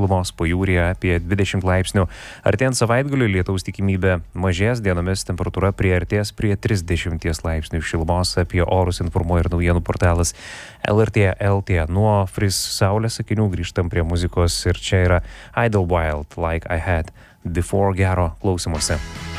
šilumos, pajūryje apie 20 laipsnių. Artėjant savaitgaliui lietaus tikimybė mažės, dienomis temperatūra priartės prie 30 laipsnių šilumos. Apie orus informuoja ir naujienų portalas LRT LT. Nuo Fris Saulės sakinių grįžtam prie muzikos ir čia yra Idlewild, Like I Had Before. Gero klausymosi.